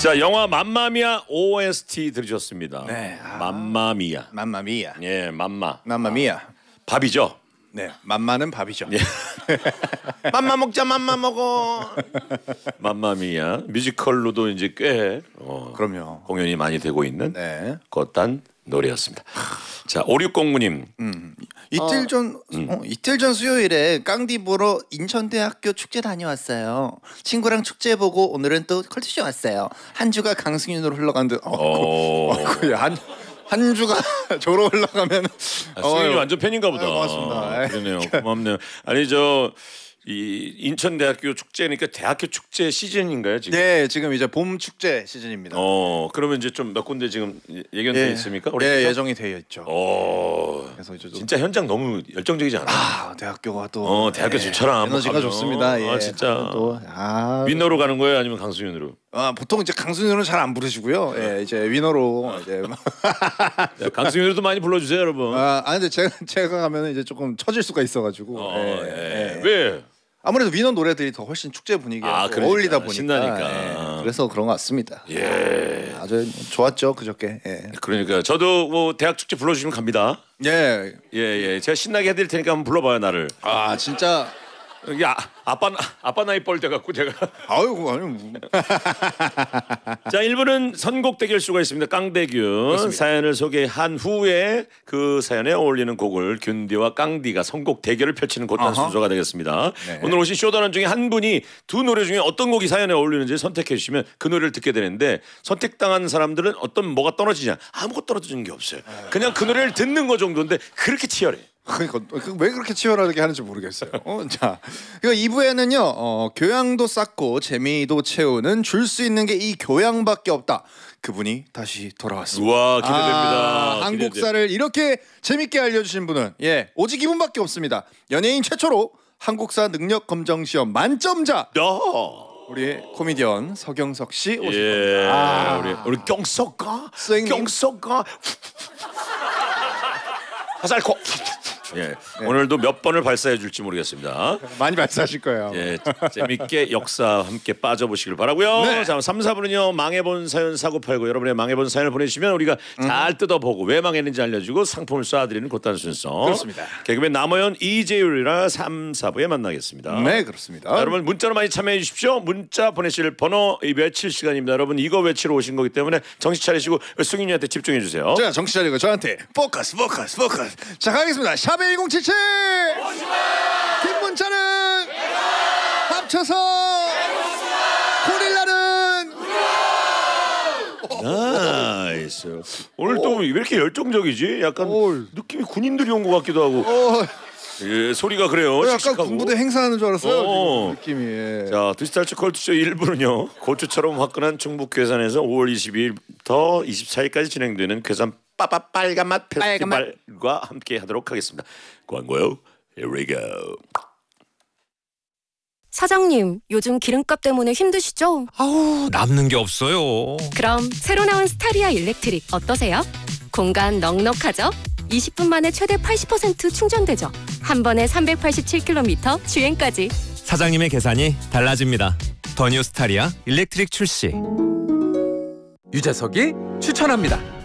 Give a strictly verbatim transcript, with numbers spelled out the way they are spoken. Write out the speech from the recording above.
자, 영화 맘마미아 오에스티 들으셨습니다. 네. 아, 맘마미아. 맘마미아. 예, 맘마. 맘마미아. 밥이죠? 네. 맘마는 밥이죠. 예. 맘마 먹자, 맘마 먹어. 맘마미아 뮤지컬로도 이제 꽤 어, 그럼요. 공연이 많이 되고 있는 네. 그딴 노래였습니다. 자, 오육공구님. 음. 이틀 전 음. 어, 이틀 전 수요일에 깡디 보러 인천대학교 축제 다녀왔어요. 친구랑 축제 보고 오늘은 또 컬투쇼 왔어요. 한 주가 강승윤으로 흘러간 듯. 어, 어. 어, 한, 한 주가 저로 흘러가면 아, 승윤이 완전 팬인가 보다. 아유, 고맙습니다. 그러네요. 고맙네요. 아니 저 이 인천대학교 축제니까 대학교 축제 시즌인가요 지금? 네, 지금 이제 봄 축제 시즌입니다. 어, 그러면 이제 좀 몇 군데 지금 예견돼 예. 있습니까? 네, 예정이 되어 있죠. 어, 그래서 이제 좀... 진짜 현장 너무 열정적이지 않아요? 아, 대학교가 또 어, 대학교 예, 좋잖아. 에너지가 가면. 좋습니다. 예, 아, 진짜. 또 아, 위너로 가는 거예요, 아니면 강승윤으로? 아, 보통 이제 강승윤은 잘 안 부르시고요. 예, 이제 위너로 이제 네, 강승윤으로도 많이 불러주세요, 여러분. 아, 아니 근데 제가 제가 가면은 이제 조금 처질 수가 있어가지고. 어, 예, 예. 예. 왜? 아무래도 위너 노래들이 더 훨씬 축제 분위기에 아, 그러니까. 어울리다 보니까 신나니까. 예, 그래서 그런 것 같습니다. 예. 아주 좋았죠 그저께. 예. 그러니까 저도 뭐 대학 축제 불러주시면 갑니다. 예. 예, 예. 제가 신나게 해드릴 테니까 한번 불러봐요, 나를. 아 진짜. 이게 아, 아빠 아빠 나이 뻘 때 갖고 제가. 아유, 아유. 뭐. 자, 일 부는 선곡 대결수가 있습니다. 깡대균 그렇습니다. 사연을 소개한 후에 그 사연에 어울리는 곡을 균디와 깡디가 선곡 대결을 펼치는 곧한 어허. 순서가 되겠습니다. 네. 오늘 오신 쇼다는 중에 한 분이 두 노래 중에 어떤 곡이 사연에 어울리는지 선택해 주시면 그 노래를 듣게 되는데, 선택당한 사람들은 어떤 뭐가 떨어지냐, 아무것도 떨어지는 게 없어요. 그냥 그 노래를 듣는 거 정도인데 그렇게 치열해. 그러니까 왜 그렇게 치열하게 하는지 모르겠어요. 어, 자, 그러니까 이 부에는요, 어, 교양도 쌓고 재미도 채우는 줄 수 있는 게 이 교양밖에 없다. 그분이 다시 돌아왔습니다. 우와, 기대됩니다. 아, 기대돼. 한국사를 이렇게 재밌게 알려주신 분은 예 오직 이분밖에 없습니다. 연예인 최초로 한국사 능력 검정 시험 만점자. 어. 우리 코미디언 서경석 씨 오실 예, 겁니다. 아. 우리 우리 경석가, 선생님. 경석가, 화살코. 예, 네. 오늘도 몇 번을 발사해 줄지 모르겠습니다. 많이 발사하실 거예요. 예, 재밌게 역사 함께 빠져보시길 바라고요. 네. 자, 삼, 사 부는요 망해본 사연 사고팔고 여러분의 망해본 사연을 보내주시면 우리가 음. 잘 뜯어보고 왜 망했는지 알려주고 상품을 쏴드리는 곧단 순서. 그렇습니다. 개그맨 남호연 이재율이라 삼, 사 부에 만나겠습니다. 네, 그렇습니다. 자, 여러분 문자로 많이 참여해 주십시오. 문자 보내실 번호 외칠 시간입니다. 여러분 이거 외치러 오신 거기 때문에 정신 차리시고 승윤이한테 집중해 주세요. 자, 정신 차리고 저한테 포커스 포커스 포커스. 자, 가겠습니다. 샵 일공칠칠 긴 문자는 합쳐서 고릴라는 나이스. 오늘 또 왜 이렇게 열정적이지? 약간 오. 느낌이 군인들이 온 것 같기도 하고. 어, 예, 소리가 그래요. 약간 씩씩하고. 군부대 행사하는 줄 알았어요. 어. 지금 느낌이. 예. 자, 디지털 컬투쇼 일 부는요 고추처럼 화끈한 충북 괴산에서 오월 이십이일부터 이십사일까지 진행되는 괴산 빠빠 빨간맛 페스티벌과 함께 하도록 하겠습니다. 광고요. Here we go. 사장님, 요즘 기름값 때문에 힘드시죠? 아우, 남는 게 없어요. 그럼 새로 나온 스타리아 일렉트릭 어떠세요? 공간 넉넉하죠? 이십 분 만에 최대 팔십 퍼센트 충전되죠. 한 번에 삼백팔십칠 킬로미터 주행까지. 사장님의 계산이 달라집니다. 더 뉴 스타리아 일렉트릭 출시. 유재석이 추천합니다.